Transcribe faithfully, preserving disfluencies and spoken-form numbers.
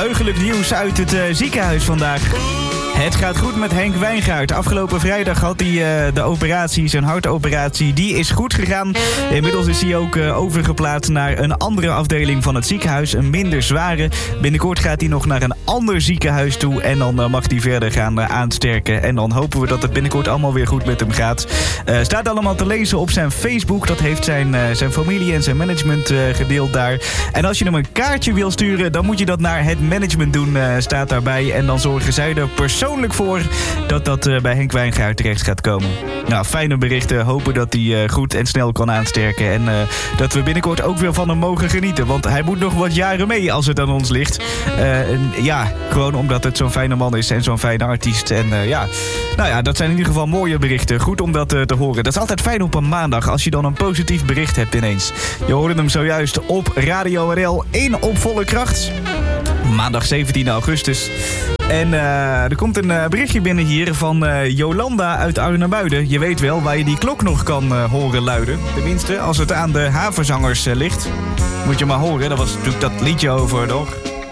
heugelijk nieuws uit het uh, ziekenhuis vandaag. Het gaat goed met Henk Wijngaard. Afgelopen vrijdag had hij uh, de operatie, zijn hartoperatie, die is goed gegaan. Inmiddels is hij ook uh, overgeplaatst naar een andere afdeling van het ziekenhuis, een minder zware. Binnenkort gaat hij nog naar een ander ziekenhuis toe en dan uh, mag hij verder gaan uh, aansterken. En dan hopen we dat het binnenkort allemaal weer goed met hem gaat. Uh, staat allemaal te lezen op zijn Facebook. Dat heeft zijn, uh, zijn familie en zijn management uh, gedeeld daar. En als je hem een kaartje wil sturen, dan moet je dat naar het management doen, uh, staat daarbij. En dan zorgen zij er persoonlijk voor dat dat uh, bij Henk Wijngaard terecht gaat komen. Nou, fijne berichten. Hopen dat hij uh, goed en snel kan aansterken. En uh, dat we binnenkort ook weer van hem mogen genieten. Want hij moet nog wat jaren mee als het aan ons ligt. Uh, en ja, gewoon omdat het zo'n fijne man is en zo'n fijne artiest. En uh, ja, nou ja, dat zijn in ieder geval mooie berichten. Goed om dat uh, te horen. Dat is altijd fijn op een maandag als je dan een positief bericht hebt ineens. Je hoorde hem zojuist op Radio R L één op volle kracht. Maandag zeventien augustus. En uh, er komt een uh, berichtje binnen hier van uh, Jolanda uit Arnhem-Muiden. Je weet wel waar je die klok nog kan uh, horen luiden. Tenminste, als het aan de havenzangers uh, ligt. Moet je maar horen, dat was natuurlijk dat liedje over, toch?